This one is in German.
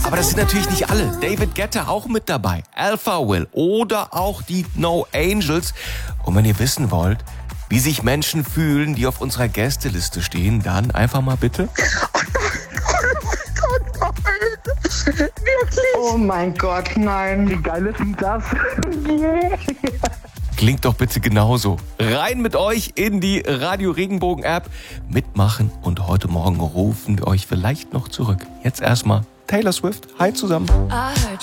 Aber das sind natürlich nicht alle. David Guetta auch mit dabei, Alpha Will oder auch die No Angels. Und wenn ihr wissen wollt, wie sich Menschen fühlen, die auf unserer Gästeliste stehen, dann einfach mal bitte. Wirklich? Oh mein Gott, nein. Wie geil ist denn das? Klingt doch bitte genauso. Rein mit euch in die Radio Regenbogen App. Mitmachen und heute Morgen rufen wir euch vielleicht noch zurück. Jetzt erstmal Taylor Swift. Hi zusammen. I heard